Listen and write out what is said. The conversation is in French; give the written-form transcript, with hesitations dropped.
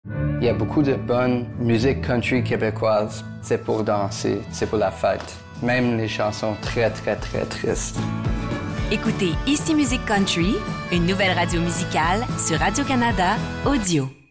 Il y a beaucoup de bonne musique country québécoise. C'est pour danser, c'est pour la fête. Même les chansons très, très, très tristes. Écoutez Ici Musique Country, une nouvelle radio musicale sur Radio-Canada Audio.